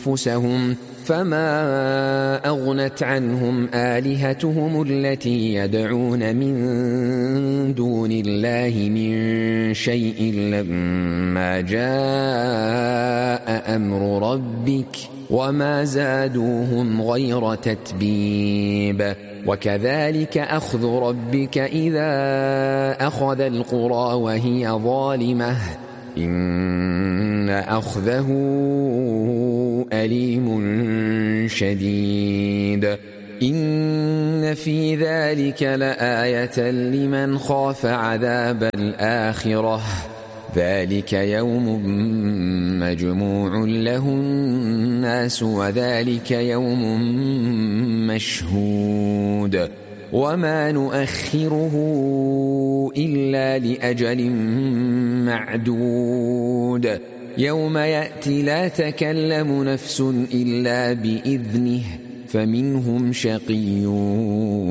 أنفسهم فما أغنت عنهم آلهتهم التي يدعون من دون الله من شيء لما جاء أمر ربك وما زادوهم غير تتبيب وكذلك أخذ ربك إذا أخذ القرى وهي ظالمة إن أخذه أليم شديد إن في ذلك لآية لمن خاف عذاب الآخرة ذلك يوم مجموع له الناس وذلك يوم مشهود وما نؤخره إلا لأجل معدود يوم يأتي لا تكلم نفس إلا بإذنه فمنهم شقي